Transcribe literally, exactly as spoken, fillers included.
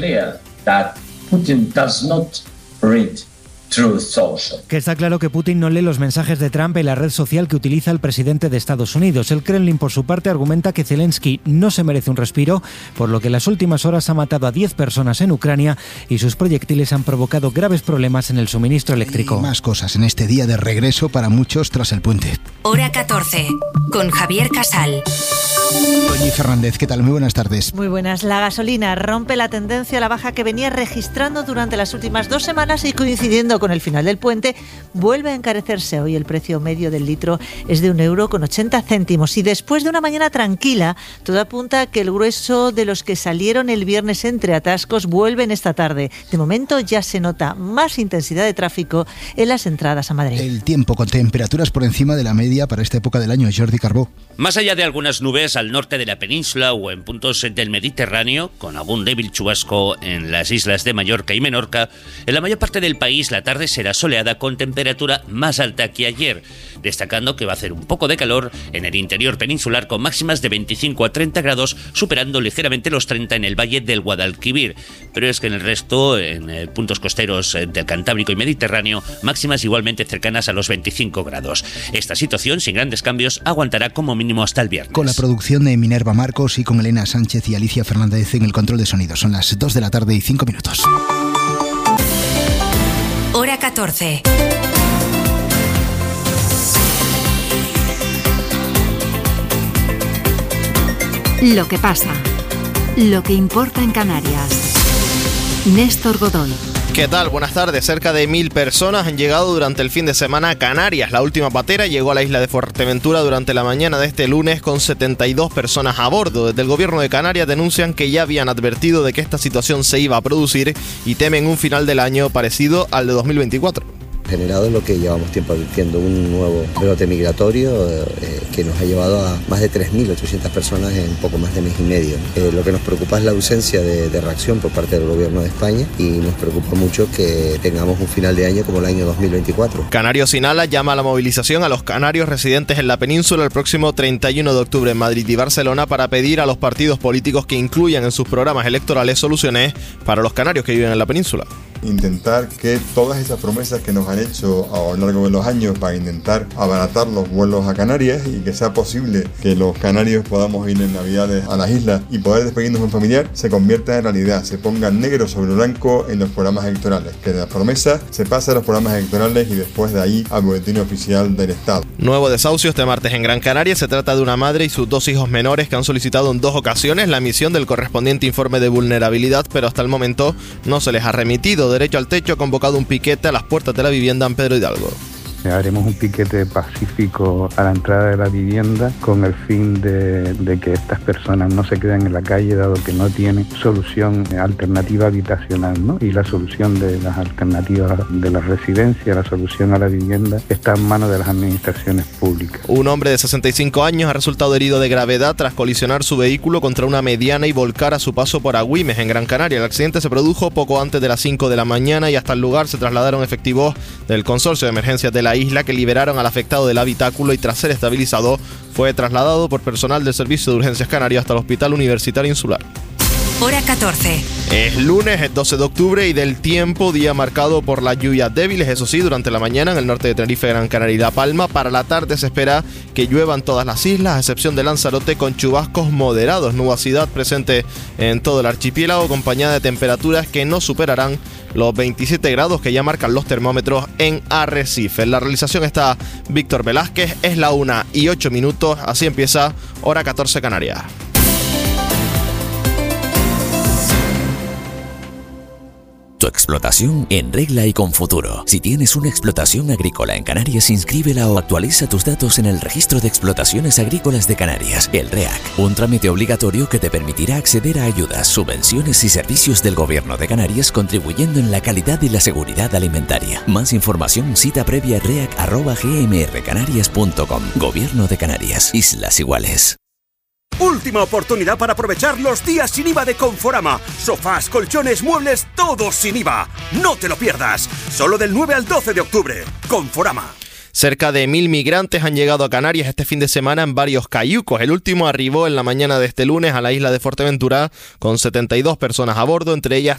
clear that Putin does not read Truth Social. Que está claro que Putin no lee los mensajes de Trump en la red social que utiliza el presidente de Estados Unidos. El Kremlin, por su parte, argumenta que Zelensky no se merece un respiro, por lo que en las últimas horas ha matado a diez personas en Ucrania y sus proyectiles han provocado graves problemas en el suministro eléctrico. Y más cosas en este día de regreso para muchos tras el puente. Hora catorce, con Javier Casal. Doña Fernández, ¿qué tal? Muy buenas tardes. Muy buenas. La gasolina rompe la tendencia a la baja que venía registrando durante las últimas dos semanas y coincidiendo con el final del puente, vuelve a encarecerse. Hoy el precio medio del litro es de un euro con ochenta céntimos. Y después de una mañana tranquila, todo apunta a que el grueso de los que salieron el viernes entre atascos vuelven esta tarde. De momento ya se nota más intensidad de tráfico en las entradas a Madrid. El tiempo con temperaturas por encima de la media para esta época del año. Jordi Carbó. Más allá de algunas nubes al norte de la península o en puntos del Mediterráneo, con algún débil chubasco en las islas de Mallorca y Menorca, en la mayor parte del país la tarde será soleada con temperatura más alta que ayer, destacando que va a hacer un poco de calor en el interior peninsular con máximas de veinticinco a treinta grados, superando ligeramente los treinta en el valle del Guadalquivir. Pero es que en el resto, en eh, puntos costeros eh, del Cantábrico y Mediterráneo, máximas igualmente cercanas a los veinticinco grados. Esta situación, sin grandes cambios, aguantará como mínimo hasta el viernes. Con la producción de Minerva Marcos y con Elena Sánchez y Alicia Fernández en el control de sonido. Son las dos de la tarde y cinco minutos. Hora catorce. Lo que pasa. Lo que importa en Canarias. Néstor Godoy. ¿Qué tal? Buenas tardes. Cerca de mil personas han llegado durante el fin de semana a Canarias. La última patera llegó a la isla de Fuerteventura durante la mañana de este lunes con setenta y dos personas a bordo. Desde el gobierno de Canarias denuncian que ya habían advertido de que esta situación se iba a producir y temen un final del año parecido al de dos mil veinticuatro. Generado lo que llevamos tiempo advirtiendo, un nuevo brote migratorio eh, que nos ha llevado a más de tres mil ochocientas personas en poco más de mes y medio. Eh, lo que nos preocupa es la ausencia de, de reacción por parte del gobierno de España y nos preocupa mucho que tengamos un final de año como el año dos mil veinticuatro. Canarios Sin Alas llama a la movilización a los canarios residentes en la península el próximo treinta y uno de octubre en Madrid y Barcelona para pedir a los partidos políticos que incluyan en sus programas electorales soluciones para los canarios que viven en la península. Intentar que todas esas promesas que nos han hecho a lo largo de los años para intentar abaratar los vuelos a Canarias y que sea posible que los canarios podamos ir en Navidades a las islas y poder despedirnos de un familiar se convierta en realidad, se ponga negro sobre blanco en los programas electorales, que de las promesas se pase a los programas electorales y después de ahí al boletín oficial del Estado. Nuevo desahucio este martes en Gran Canaria. Se trata de una madre y sus dos hijos menores que han solicitado en dos ocasiones la emisión del correspondiente informe de vulnerabilidad, pero hasta el momento no se les ha remitido. Derecho al Techo ha convocado un piquete a las puertas de la vivienda en Pedro Hidalgo. Haremos un piquete pacífico a la entrada de la vivienda con el fin de, de que estas personas no se queden en la calle, dado que no tienen solución alternativa habitacional, ¿no? Y la solución de las alternativas de la residencia, la solución a la vivienda, está en manos de las administraciones públicas. Un hombre de sesenta y cinco años ha resultado herido de gravedad tras colisionar su vehículo contra una mediana y volcar a su paso por Agüimes, en Gran Canaria. El accidente se produjo poco antes de las cinco de la mañana y hasta el lugar se trasladaron efectivos del Consorcio de Emergencias de la isla que liberaron al afectado del habitáculo y tras ser estabilizado fue trasladado por personal del Servicio de Urgencias Canario hasta el Hospital Universitario Insular. Hora catorce. Es lunes, es doce de octubre y del tiempo, día marcado por las lluvias débiles, eso sí, durante la mañana en el norte de Tenerife, Gran Canaria y La Palma. Para la tarde se espera que lluevan todas las islas, a excepción de Lanzarote, con chubascos moderados. Nubosidad presente en todo el archipiélago, acompañada de temperaturas que no superarán los veintisiete grados que ya marcan los termómetros en Arrecife. En la realización está Víctor Velázquez, es la una y ocho minutos, así empieza Hora catorce Canarias. Tu explotación en regla y con futuro. Si tienes una explotación agrícola en Canarias, inscríbela o actualiza tus datos en el Registro de Explotaciones Agrícolas de Canarias, el REAC. Un trámite obligatorio que te permitirá acceder a ayudas, subvenciones y servicios del Gobierno de Canarias, contribuyendo en la calidad y la seguridad alimentaria. Más información, cita previa reac arroba g m r canarias punto com. Gobierno de Canarias. Islas Iguales. Última oportunidad para aprovechar los días sin I V A de Conforama. Sofás, colchones, muebles, todos sin I V A. No te lo pierdas. Solo del nueve al doce de octubre. Conforama. Cerca de mil migrantes han llegado a Canarias este fin de semana en varios cayucos. El último arribó en la mañana de este lunes a la isla de Fuerteventura con setenta y dos personas a bordo, entre ellas